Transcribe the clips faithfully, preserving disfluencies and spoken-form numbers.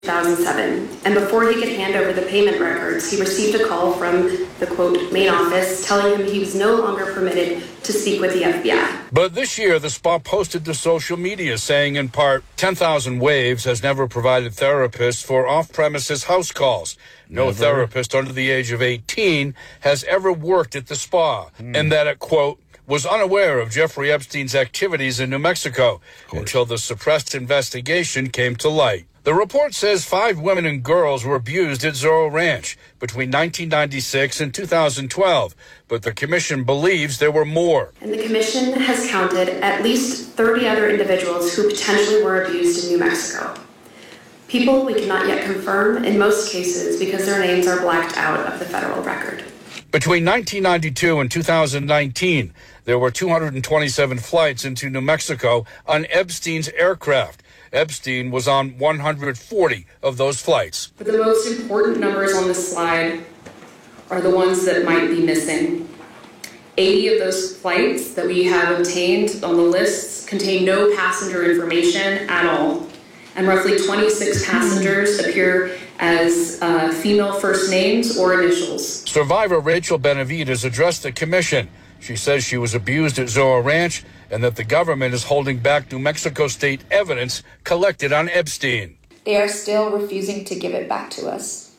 two thousand seven, and before he could hand over the payment records, he received a call from the, quote, main office telling him he was no longer permitted to speak with the F B I. But this year, the spa posted to social media saying, in part, ten thousand Waves has never provided therapists for off-premises house calls. No never. Therapist under the age of eighteen has ever worked at the spa, mm. and that it, quote, was unaware of Jeffrey Epstein's activities in New Mexico until the suppressed investigation came to light. The report says five women and girls were abused at Zorro Ranch between nineteen ninety-six and two thousand twelve, but the commission believes there were more. And the commission has counted at least thirty other individuals who potentially were abused in New Mexico. People we cannot yet confirm in most cases because their names are blacked out of the federal record. Between nineteen ninety-two and two thousand nineteen, there were two hundred twenty-seven flights into New Mexico on Epstein's aircraft. Epstein was on one hundred forty of those flights. But the most important numbers on this slide are the ones that might be missing. eighty of those flights that we have obtained on the lists contain no passenger information at all. And roughly twenty-six passengers appear as uh, female first names or initials. Survivor Rachel Benavides addressed the commission. She says she was abused at Zorro Ranch and that the government is holding back New Mexico state evidence collected on Epstein. They are still refusing to give it back to us.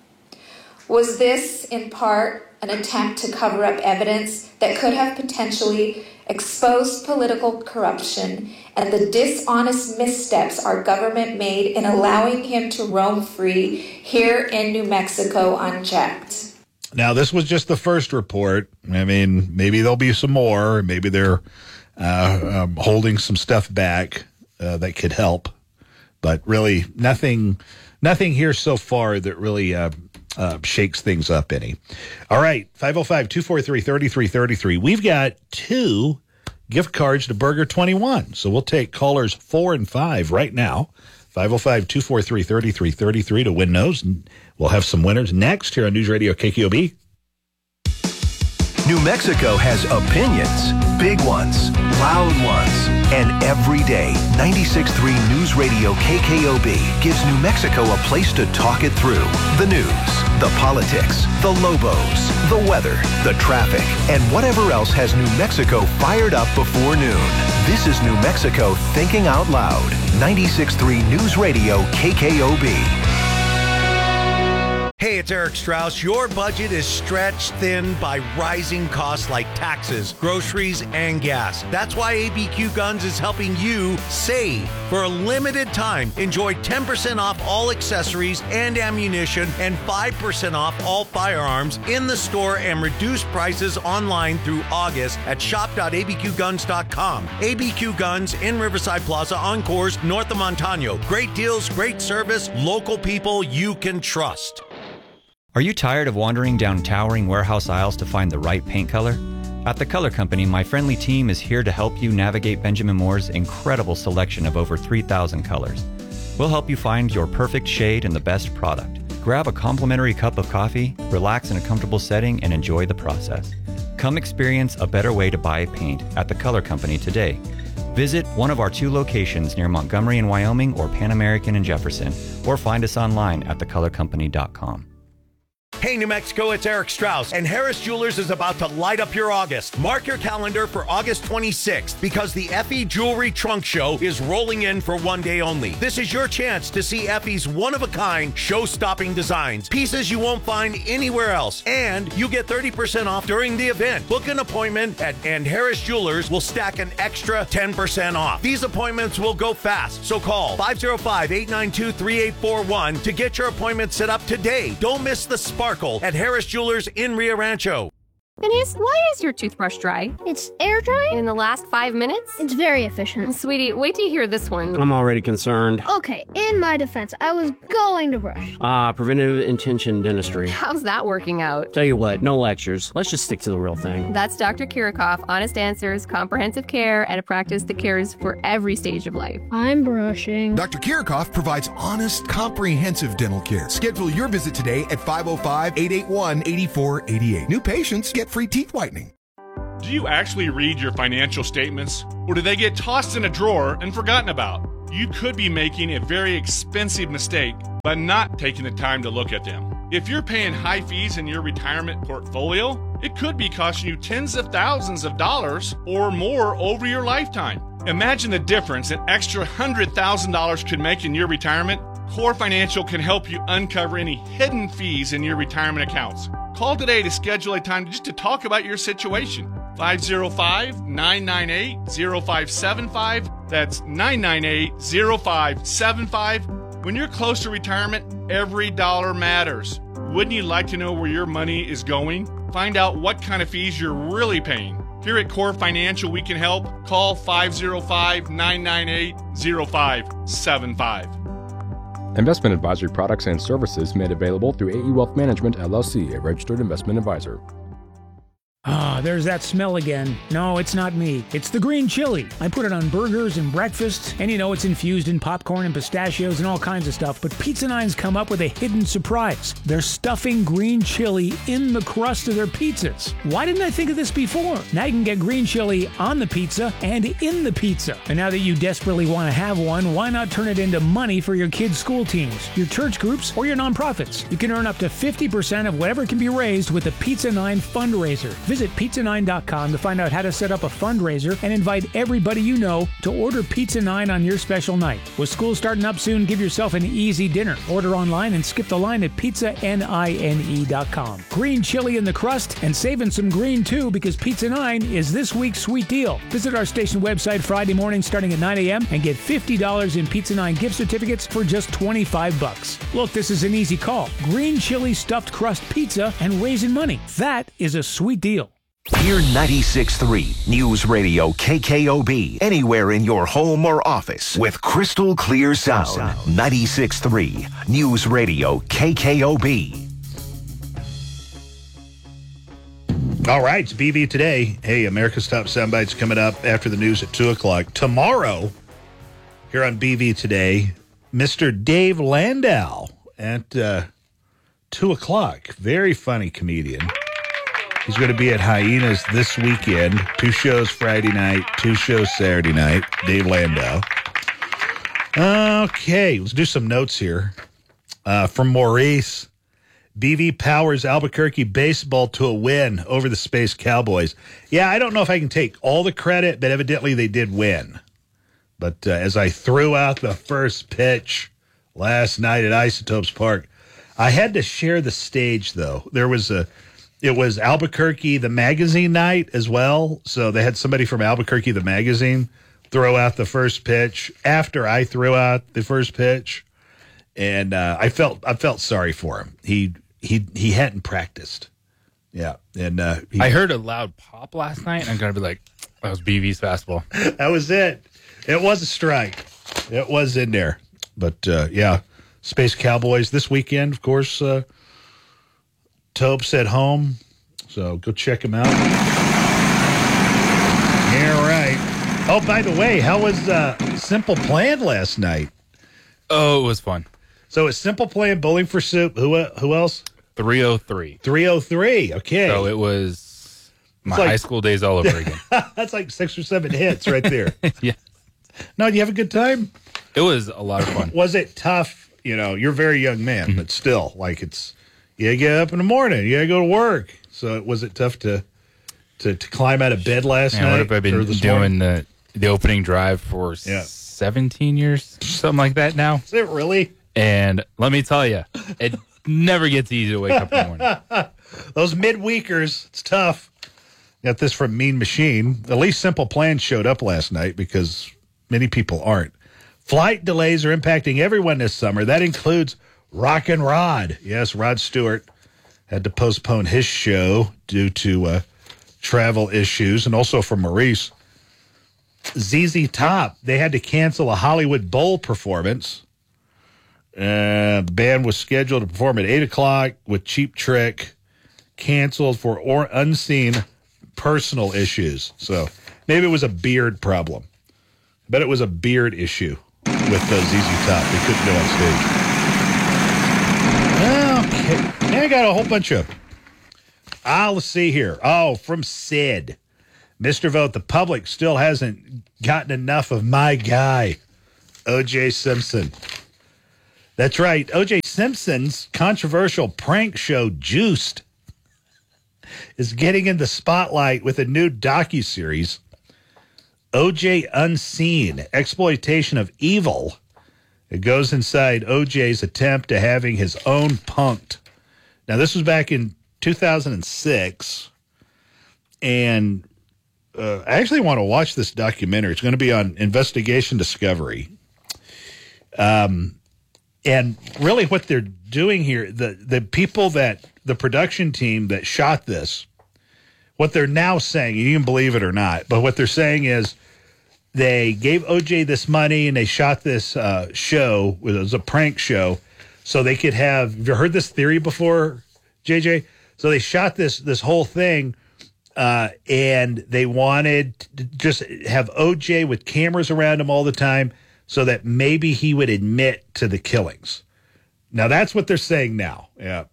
Was this, in part, an attempt to cover up evidence that could have potentially exposed political corruption and the dishonest missteps our government made in allowing him to roam free here in New Mexico unchecked? Now, this was just the first report. I mean, maybe there'll be some more. Maybe they're uh, um, holding some stuff back uh, that could help. But really, nothing nothing here so far that really uh, uh, shakes things up any. All right, five oh five, two four three, three three three three. We've got two gift cards to Burger twenty-one. So we'll take callers four and five right now. five oh five, two four three, three three three three to win those. We'll have some winners next here on News Radio K K O B. New Mexico has opinions, big ones, loud ones, and every day, ninety-six point three News Radio K K O B gives New Mexico a place to talk it through. The news, the politics, the Lobos, the weather, the traffic, and whatever else has New Mexico fired up before noon. This is New Mexico Thinking Out Loud. ninety-six point three News Radio K K O B. Hey, it's Eric Strauss. Your budget is stretched thin by rising costs like taxes, groceries, and gas. That's why A B Q Guns is helping you save. For a limited time, enjoy ten percent off all accessories and ammunition and five percent off all firearms in the store and reduced prices online through August at shop dot a b q guns dot com. A B Q Guns in Riverside Plaza on Coors, north of Montano. Great deals, great service, local people you can trust. Are you tired of wandering down towering warehouse aisles to find the right paint color? At The Color Company, my friendly team is here to help you navigate Benjamin Moore's incredible selection of over three thousand colors. We'll help you find your perfect shade and the best product. Grab a complimentary cup of coffee, relax in a comfortable setting, and enjoy the process. Come experience a better way to buy paint at The Color Company today. Visit one of our two locations near Montgomery in Wyoming or Pan American in Jefferson, or find us online at the color company dot com. Hey, New Mexico, it's Eric Strauss, and Harris Jewelers is about to light up your August. Mark your calendar for August twenty-sixth, because the Effie Jewelry Trunk Show is rolling in for one day only. This is your chance to see Effie's one-of-a-kind, show-stopping designs, pieces you won't find anywhere else, and you get thirty percent off during the event. Book an appointment at and Harris Jewelers will stack an extra ten percent off. These appointments will go fast, so call five oh five, eight nine two, three eight four one to get your appointment set up today. Don't miss the sparkle at Harris Jewelers in Rio Rancho. Denise, why is your toothbrush dry? It's air drying? In the last five minutes? It's very efficient. Sweetie, wait till you hear this one. I'm already concerned. Okay, in my defense, I was going to brush. Ah, preventive intention dentistry. How's that working out? Tell you what, no lectures. Let's just stick to the real thing. That's Doctor Kirikoff, honest answers, comprehensive care, and a practice that cares for every stage of life. I'm brushing. Doctor Kirikoff provides honest, comprehensive dental care. Schedule your visit today at five oh five, eight eight one, eight four eight eight. New patients get free teeth whitening. Do you actually read your financial statements, or do they get tossed in a drawer and forgotten about? you could be making a very expensive mistake by not taking the time to look at them. If you're paying high fees in your retirement portfolio, it could be costing you tens of thousands of dollars or more over your lifetime. Imagine the difference an extra one hundred thousand dollars could make in your retirement. Core Financial can help you uncover any hidden fees in your retirement accounts. Call today to schedule a time just to talk about your situation. five oh five, nine nine eight, oh five seven five. That's nine nine eight, oh five seven five. When you're close to retirement, every dollar matters. Wouldn't you like to know where your money is going? Find out what kind of fees you're really paying. Here at Core Financial, we can help. Call five oh five, nine nine eight, oh five seven five. Investment advisory products and services made available through A E Wealth Management, L L C, a registered investment advisor. Ah, there's that smell again. No, it's not me. It's the green chili. I put it on burgers and breakfast, and you know it's infused in popcorn and pistachios and all kinds of stuff. But Pizza Nine's come up with a hidden surprise. They're stuffing green chili in the crust of their pizzas. Why didn't I think of this before? Now you can get green chili on the pizza and in the pizza. And now that you desperately want to have one, why not turn it into money for your kids' school teams, your church groups, or your nonprofits? You can earn up to fifty percent of whatever can be raised with the Pizza Nine fundraiser. Visit pizza nine dot com to find out how to set up a fundraiser and invite everybody you know to order Pizza Nine on your special night. With school starting up soon, give yourself an easy dinner. Order online and skip the line at pizza nine dot com. Green chili in the crust and saving some green too, because Pizza Nine is this week's sweet deal. Visit our station website Friday morning starting at nine a.m. and get fifty dollars in Pizza Nine gift certificates for just twenty-five bucks. Look, this is an easy call. Green chili stuffed crust pizza and raising money. That is a sweet deal. Hear ninety-six point three News Radio K K O B anywhere in your home or office with crystal clear sound. ninety-six point three News Radio K K O B. All right, it's B V Today. Hey, America's Top Soundbites coming up after the news at two o'clock. Tomorrow, here on B V Today, Mister Dave Landau at uh, two o'clock. Very funny comedian. He's going to be at Hyenas this weekend. Two shows Friday night, two shows Saturday night. Dave Landau. Okay, let's do some notes here. Uh, from Maurice. B V powers Albuquerque baseball to a win over the Space Cowboys. Yeah, I don't know if I can take all the credit, but evidently they did win. But uh, as I threw out the first pitch last night at Isotopes Park, I had to share the stage, though. There was a... It was Albuquerque, the magazine night as well. So they had somebody from Albuquerque, the magazine, throw out the first pitch after I threw out the first pitch. And uh, I felt I felt sorry for him. He he he hadn't practiced. Yeah. And uh, he, I heard a loud pop last night. I'm going to be like, that was B V's fastball. That was it. It was a strike. It was in there. But, uh, yeah, Space Cowboys this weekend, of course, uh, Topes at home, so go check him out. Yeah, right. Oh, by the way, how was uh, Simple Plan last night? Oh, it was fun. So it's Simple Plan, Bowling for Soup. Who uh, who else? three oh three. three oh three, okay. So it was my like, high school days all over again. That's like six or seven hits right there. Yeah. No, did you have a good time? It was a lot of fun. Was it tough? You know, you're a very young man, mm-hmm. but still, like it's... You get up in the morning. You got to go to work. So was it tough to to, to climb out of bed last Man, night? What have I been doing the, the opening drive for yeah. seventeen years? Something like that now. Is it really? And let me tell you, it never gets easy to wake up in the morning. Those midweekers, it's tough. Got this from Mean Machine. At least Simple Plan showed up last night because many people aren't. Flight delays are impacting everyone this summer. That includes Rockin' Rod. Yes, Rod Stewart had to postpone his show due to uh, travel issues. And also from Maurice, Z Z Top, they had to cancel a Hollywood Bowl performance. Uh, the band was scheduled to perform at eight o'clock with Cheap Trick canceled for or unseen personal issues. So maybe it was a beard problem. I bet it was a beard issue with uh, Z Z Top. They couldn't go on stage. Okay. I got a whole bunch of... Ah, let's see here. Oh, from Sid. Mister Vote, the public still hasn't gotten enough of my guy. O J Simpson. That's right. O J Simpson's controversial prank show, Juiced, is getting in the spotlight with a new docuseries, O J Unseen, Exploitation of Evil. It goes inside O J's attempt to having his own punked. Now, this was back in two thousand six, and uh, I actually want to watch this documentary. It's going to be on Investigation Discovery. Um, and really what they're doing here, the, the people that, the production team that shot this, what they're now saying, you can believe it or not, but what they're saying is they gave O J this money and they shot this uh, show, it was a prank show, so they could have, have you heard this theory before, J J? So they shot this this whole thing, uh, and they wanted to just have O J with cameras around him all the time so that maybe he would admit to the killings. Now, that's what they're saying now. Yeah.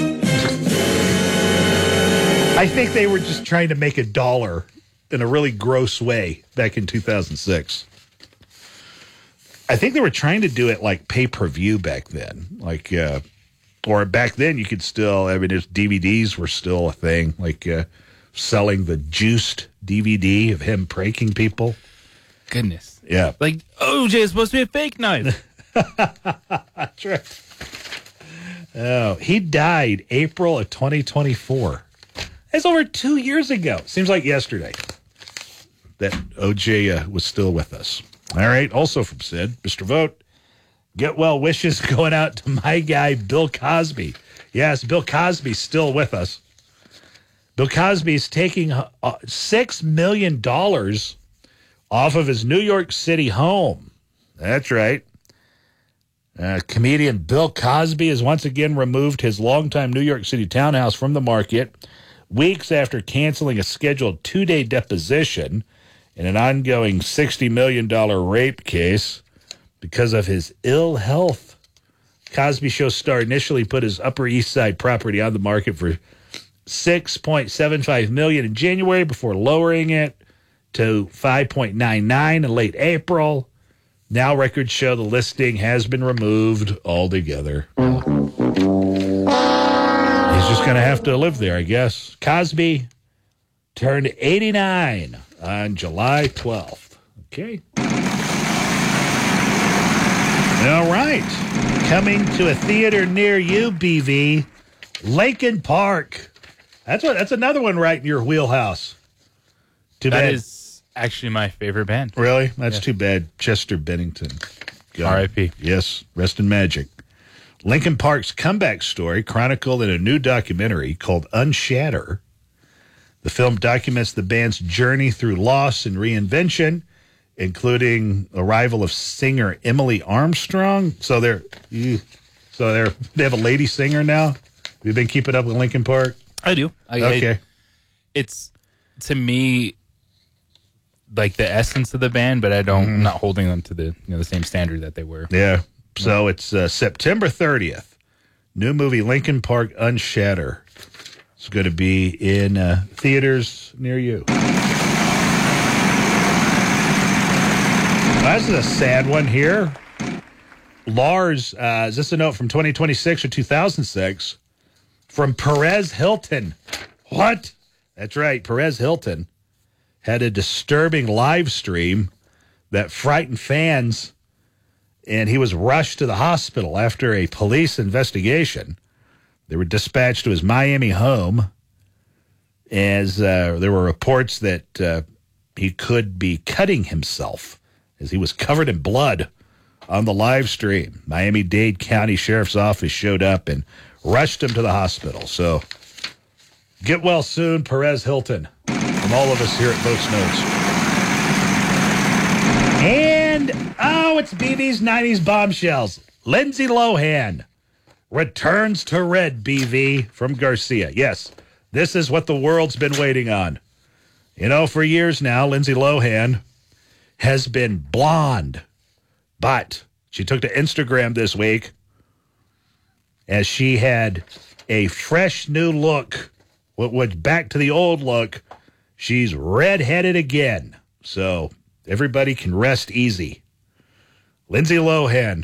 I think they were just trying to make a dollar in a really gross way back in two thousand six. I think they were trying to do it like pay-per-view back then. Like, uh, or back then you could still, I mean, D V Ds were still a thing, like uh, selling the Juiced D V D of him pranking people. Goodness. Yeah. Like, O J is supposed to be a fake knife. That's right. Oh, he died April of twenty twenty-four. That's over two years ago. Seems like yesterday that O J uh, was still with us. All right. Also from Sid, Mister Vote, get well wishes going out to my guy, Bill Cosby. Yes, Bill Cosby's still with us. Bill Cosby's taking uh, six million dollars off of his New York City home. That's right. Uh, comedian Bill Cosby has once again removed his longtime New York City townhouse from the market weeks after canceling a scheduled two-day deposition in an ongoing sixty million dollars rape case because of his ill health. Cosby Show star initially put his Upper East Side property on the market for six point seven five million dollars in January before lowering it to five point nine nine in late April. Now records show the listing has been removed altogether. He's just going to have to live there, I guess. Cosby turned eighty-nine on July twelfth. Okay. All right. Coming to a theater near you, B V, Lincoln Park. That's what. That's another one right in your wheelhouse. Too That bad. is actually my favorite band. Really? That's Yeah. too bad. Chester Bennington. R I P Yes, rest in magic. Lincoln Park's comeback story chronicled in a new documentary called Unshatter. The film documents the band's journey through loss and reinvention, including arrival of singer Emily Armstrong. So they're, so they're they have a lady singer now. Have you been keeping up with Lincoln Park? I do. I, Okay. I, it's, to me, like the essence of the band, but I don't, Mhm. I'm not holding them to the, you know, the same standard that they were. Yeah. So it's uh, September thirtieth. New movie Lincoln Park Unshatter. It's going to be in uh, theaters near you. Well, this is a sad one here. Lars, uh, is this a note from twenty twenty-six or two thousand six? From Perez Hilton. What? That's right. Perez Hilton had a disturbing live stream that frightened fans, and he was rushed to the hospital after a police investigation. They were dispatched to his Miami home as uh, there were reports that uh, he could be cutting himself as he was covered in blood on the live stream. Miami-Dade County Sheriff's Office showed up and rushed him to the hospital. So get well soon, Perez Hilton, from all of us here at Votes Notes. And, oh, it's B V's nineties bombshells. Lindsay Lohan returns to Red, B V, from Garcia. Yes, this is what the world's been waiting on. You know, for years now, Lindsay Lohan has been blonde, but she took to Instagram this week as she had a fresh new look. What was back to the old look. She's redheaded again. So everybody can rest easy Lindsay Lohan,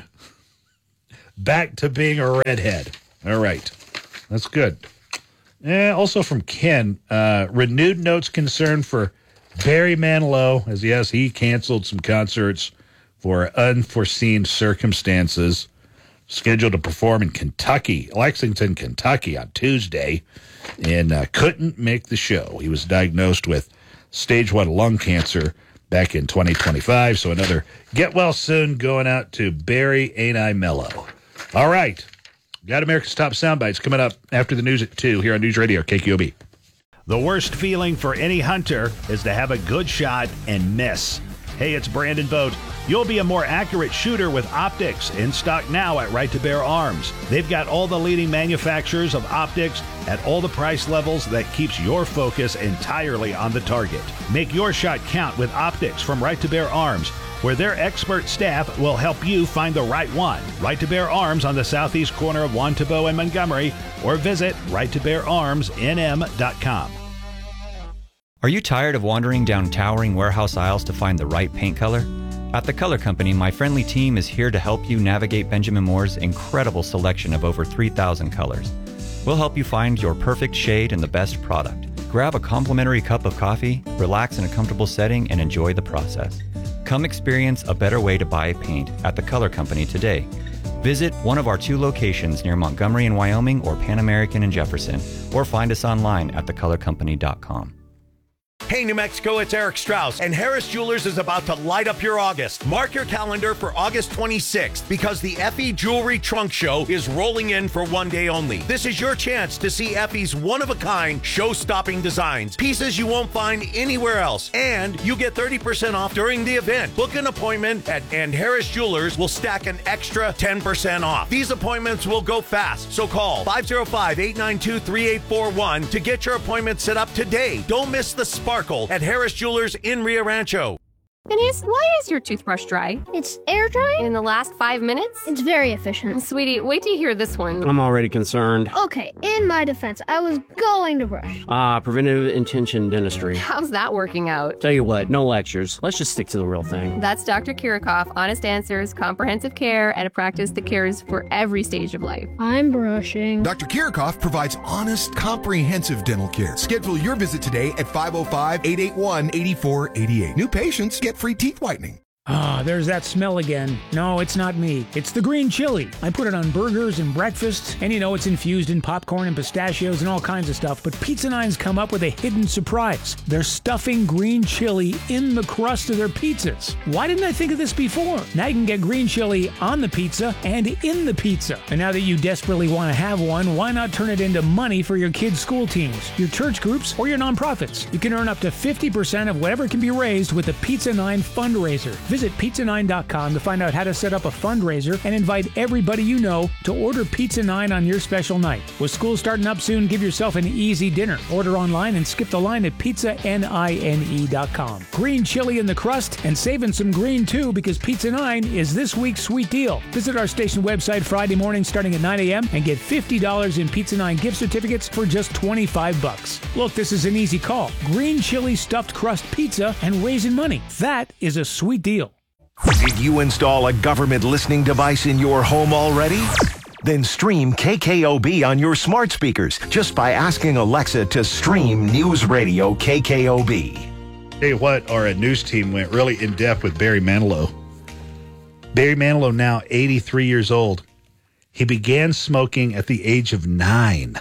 back to being a redhead. All right. That's good. Eh, also from Ken, uh, renewed notes concern for Barry Manilow, as yes, he canceled some concerts for unforeseen circumstances. Scheduled to perform in Kentucky, Lexington, Kentucky on Tuesday, and uh, couldn't make the show. He was diagnosed with stage one lung cancer back in twenty twenty-five, so another get well soon going out to Barry Ain't I Mellow. All right, got America's Top Soundbites coming up after the news at two here on News Radio K Q O B. The worst feeling for any hunter is to have a good shot and miss. Hey, it's Brandon Vogt. You'll be a more accurate shooter with optics, in stock now at Right to Bear Arms. They've got all the leading manufacturers of optics at all the price levels that keeps your focus entirely on the target. Make your shot count with optics from Right to Bear Arms, where their expert staff will help you find the right one. Right to Bear Arms on the southeast corner of Wantabo and Montgomery, or visit right to bear arms n m dot com. Are you tired of wandering down towering warehouse aisles to find the right paint color? At the Color Company, my friendly team is here to help you navigate Benjamin Moore's incredible selection of over three thousand colors. We'll help you find your perfect shade and the best product. Grab a complimentary cup of coffee, relax in a comfortable setting, and enjoy the process. Come experience a better way to buy paint at the Color Company today. Visit one of our two locations near Montgomery in Wyoming or Pan American in Jefferson, or find us online at the color company dot com. Hey, New Mexico, it's Eric Strauss, and Harris Jewelers is about to light up your August. Mark your calendar for August twenty-sixth, because the Effie Jewelry Trunk Show is rolling in for one day only. This is your chance to see Effie's one-of-a-kind, show-stopping designs, pieces you won't find anywhere else, and you get thirty percent off during the event. Book an appointment at and Harris Jewelers will stack an extra ten percent off. These appointments will go fast, so call five oh five, eight nine two, three eight four one to get your appointment set up today. Don't miss the sparkle at Harris Jewelers in Rio Rancho. Phineas, why is your toothbrush dry? It's air drying? In the last five minutes? It's very efficient. Sweetie, wait till you hear this one. I'm already concerned. Okay, in my defense, I was going to brush. Ah, preventive intention dentistry. How's that working out? Tell you what, no lectures. Let's just stick to the real thing. That's Doctor Kirikoff, honest answers, comprehensive care, and a practice that cares for every stage of life. I'm brushing. Doctor Kirikoff provides honest, comprehensive dental care. Schedule your visit today at five oh five, eight eight one, eight four eight eight. New patients get free teeth whitening. Ah, there's that smell again. No, it's not me. It's the green chili. I put it on burgers and breakfast, and you know it's infused in popcorn and pistachios and all kinds of stuff. But Pizza Nine's come up with a hidden surprise. They're stuffing green chili in the crust of their pizzas. Why didn't I think of this before? Now you can get green chili on the pizza and in the pizza. And now that you desperately want to have one, why not turn it into money for your kids' school teams, your church groups, or your nonprofits? You can earn up to fifty percent of whatever can be raised with the Pizza Nine fundraiser. Visit pizza nine dot com to find out how to set up a fundraiser and invite everybody you know to order Pizza Nine on your special night. With school starting up soon, give yourself an easy dinner. Order online and skip the line at pizza nine dot com. Green chili in the crust and saving some green too, because Pizza Nine is this week's sweet deal. Visit our station website Friday morning starting at nine a.m. and get fifty dollars in Pizza Nine gift certificates for just twenty-five bucks. Look, this is an easy call. Green chili stuffed crust pizza and raising money. That is a sweet deal. Did you install a government listening device in your home already? Then stream K K O B on your smart speakers just by asking Alexa to stream News Radio K K O B. Tell you what, our news team went really in depth with Barry Manilow. Barry Manilow, now eighty-three years old. He began smoking at the age of nine.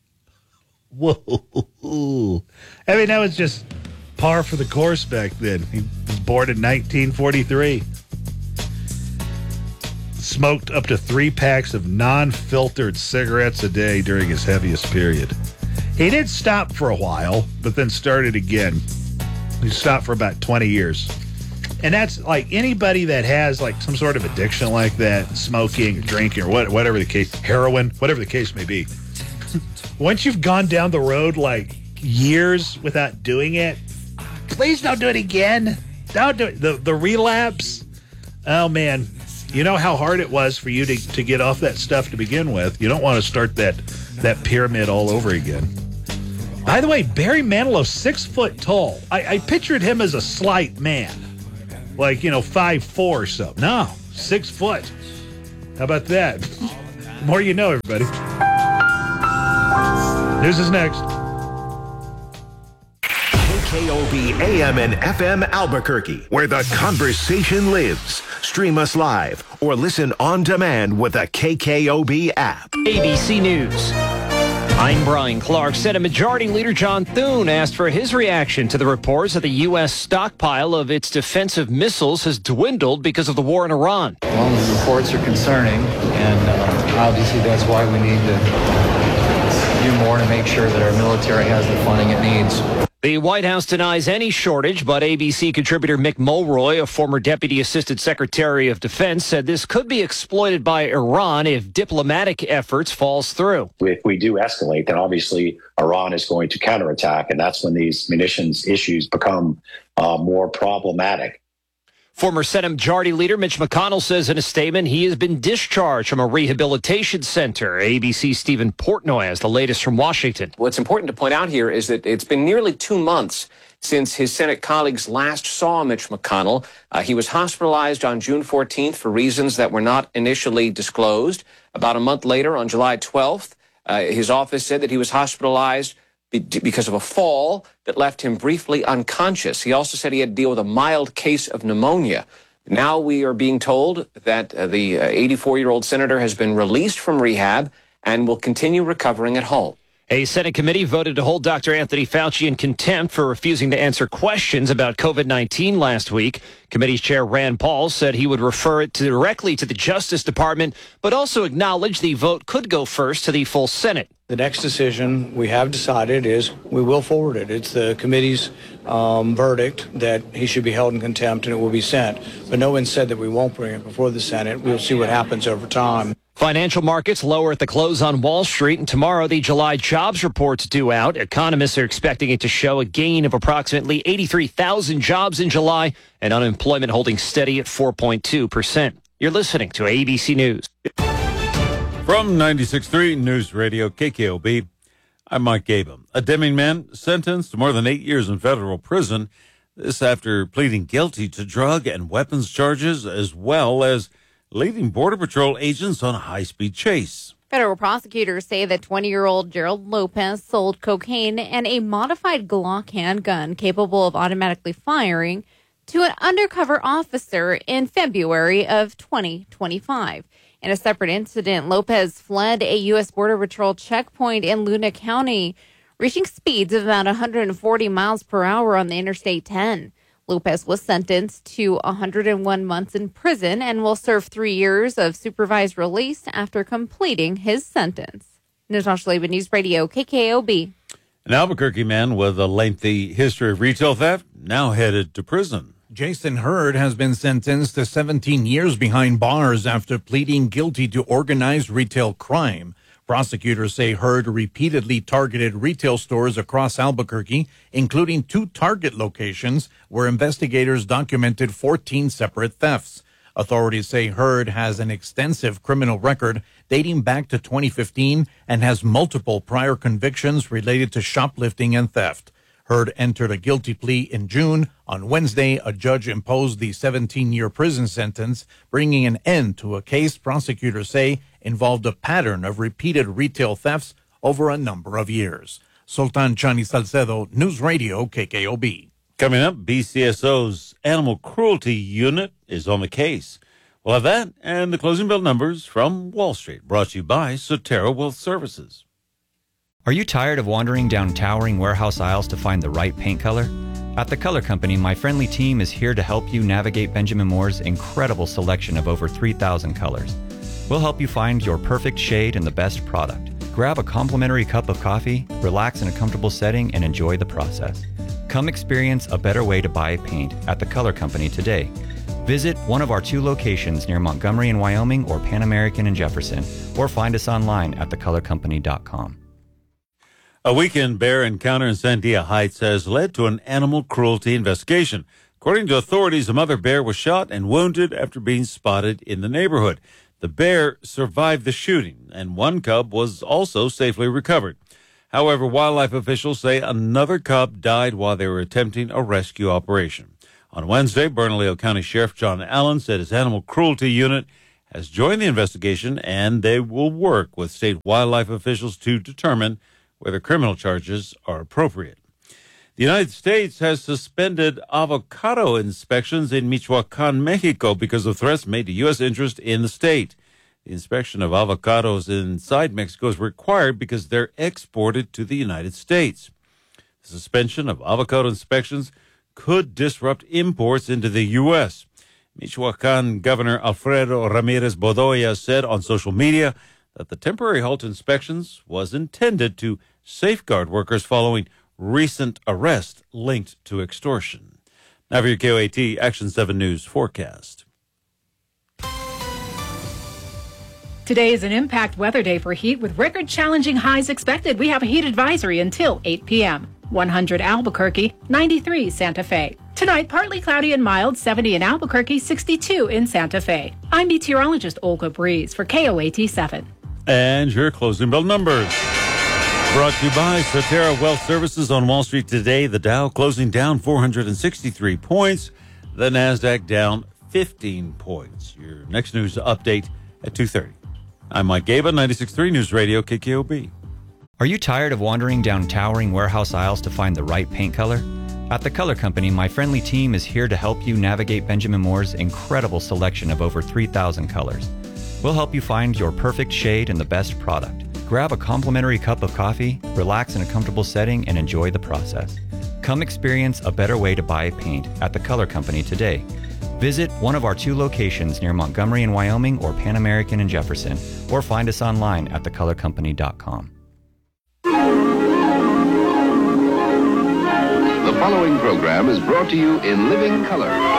Whoa. I mean, that was just par for the course back then. He was born in nineteen forty-three. Smoked up to three packs of non-filtered cigarettes a day during his heaviest period. He did stop for a while, but then started again. He stopped for about twenty years. And that's like anybody that has like some sort of addiction like that, smoking or drinking or what, whatever the case, heroin, whatever the case may be. Once you've gone down the road like years without doing it, please don't do it again. Don't do it. The, the relapse, oh man, you know how hard it was for you to, to get off that stuff to begin with. You don't want to start that, that pyramid all over again. By the way, Barry Manilow, six foot tall. I, I pictured him as a slight man. Like, you know, five foot four or so. No, Six foot. How about that? The more you know, everybody. News is next. K K O B A M and F M Albuquerque, where the conversation lives. Stream us live or listen on demand with the K K O B app. A B C News. I'm Brian Clark. Senate Majority Leader John Thune asked for his reaction to the reports that the U S stockpile of its defensive missiles has dwindled because of the war in Iran. Well, the reports are concerning, and uh, obviously that's why we need to do more to make sure that our military has the funding it needs. The White House denies any shortage, but A B C contributor Mick Mulroy, a former Deputy Assistant Secretary of Defense, said this could be exploited by Iran if diplomatic efforts falls through. If we do escalate, then obviously Iran is going to counterattack, and that's when these munitions issues become uh, more problematic. Former Senate Majority Leader Mitch McConnell says in a statement he has been discharged from a rehabilitation center. A B C's Stephen Portnoy has the latest from Washington. What's important to point out here is that it's been nearly two months since his Senate colleagues last saw Mitch McConnell. Uh, he was hospitalized on June fourteenth for reasons that were not initially disclosed. About a month later, on July twelfth, uh, his office said that he was hospitalized because of a fall that left him briefly unconscious. He also said he had to deal with a mild case of pneumonia. Now we are being told that uh, the eighty-four-year-old senator has been released from rehab and will continue recovering at home. A Senate committee voted to hold Doctor Anthony Fauci in contempt for refusing to answer questions about COVID nineteen last week. Committee's chair Rand Paul said he would refer it to directly to the Justice Department, but also acknowledged the vote could go first to the full Senate. The next decision we have decided is we will forward it. It's the committee's um, verdict that he should be held in contempt and it will be sent. But no one said that we won't bring it before the Senate. We'll see what happens over time. Financial markets lower at the close on Wall Street, and tomorrow the July jobs report's due out. Economists are expecting it to show a gain of approximately eighty-three thousand jobs in July, and unemployment holding steady at four point two percent. You're listening to A B C News. From ninety-six point three News Radio K K O B, I'm Mike Gabum. A Deming man sentenced to more than eight years in federal prison. This after pleading guilty to drug and weapons charges, as well as leading Border Patrol agents on a high-speed chase. Federal prosecutors say that twenty-year-old Gerald Lopez sold cocaine and a modified Glock handgun capable of automatically firing to an undercover officer in February of twenty twenty-five. In a separate incident, Lopez fled a U S Border Patrol checkpoint in Luna County, reaching speeds of about one hundred forty miles per hour on the Interstate ten. Lopez was sentenced to one hundred one months in prison and will serve three years of supervised release after completing his sentence. Natasha Laban, News Radio, K K O B. An Albuquerque man with a lengthy history of retail theft now headed to prison. Jason Hurd has been sentenced to seventeen years behind bars after pleading guilty to organized retail crime. Prosecutors say Hurd repeatedly targeted retail stores across Albuquerque, including two Target locations where investigators documented fourteen separate thefts. Authorities say Hurd has an extensive criminal record dating back to twenty fifteen and has multiple prior convictions related to shoplifting and theft. Hurd entered a guilty plea in June. On Wednesday, a judge imposed the seventeen-year prison sentence, bringing an end to a case prosecutors say involved a pattern of repeated retail thefts over a number of years. Sultan Chani Salcedo, News Radio, K K O B. Coming up, B C S O's Animal Cruelty Unit is on the case. We'll have that and the closing bell numbers from Wall Street, brought to you by Sotera Wealth Services. Are you tired of wandering down towering warehouse aisles to find the right paint color? At The Color Company, my friendly team is here to help you navigate Benjamin Moore's incredible selection of over three thousand colors. We'll help you find your perfect shade and the best product. Grab a complimentary cup of coffee, relax in a comfortable setting, and enjoy the process. Come experience a better way to buy paint at The Color Company today. Visit one of our two locations near Montgomery in Wyoming or Pan American in Jefferson, or find us online at the color company dot com. A weekend bear encounter in Sandia Heights has led to an animal cruelty investigation. According to authorities, a mother bear was shot and wounded after being spotted in the neighborhood. The bear survived the shooting, and one cub was also safely recovered. However, wildlife officials say another cub died while they were attempting a rescue operation. On Wednesday, Bernalillo County Sheriff John Allen said his animal cruelty unit has joined the investigation, and they will work with state wildlife officials to determine whether criminal charges are appropriate. The United States has suspended avocado inspections in Michoacan, Mexico, because of threats made to U S interest in the state. The inspection of avocados inside Mexico is required because they're exported to the United States. The suspension of avocado inspections could disrupt imports into the U S. Michoacan Governor Alfredo Ramirez Bedoya said on social media that the temporary halt to inspections was intended to safeguard workers following recent arrest linked to extortion. Now for your K O A T Action seven News forecast. Today is an impact weather day for heat with record-challenging highs expected. We have a heat advisory until eight p.m. one hundred Albuquerque, ninety-three Santa Fe. Tonight, partly cloudy and mild, seventy in Albuquerque, sixty-two in Santa Fe. I'm meteorologist Olga Breeze for K O A T seven. And your closing bell numbers. Brought to you by Sotera Wealth Services on Wall Street today. The Dow closing down four hundred sixty-three points. The NASDAQ down fifteen points. Your next news update at two thirty. I'm Mike Gaba, ninety-six point three News Radio, K K O B. Are you tired of wandering down towering warehouse aisles to find the right paint color? At the Color Company, my friendly team is here to help you navigate Benjamin Moore's incredible selection of over three thousand colors. We'll help you find your perfect shade and the best product. Grab a complimentary cup of coffee, relax in a comfortable setting, and enjoy the process. Come experience a better way to buy paint at the Color Company today. Visit one of our two locations near Montgomery in Wyoming or Pan American in Jefferson, or find us online at the color company dot com. The following program is brought to you in living color.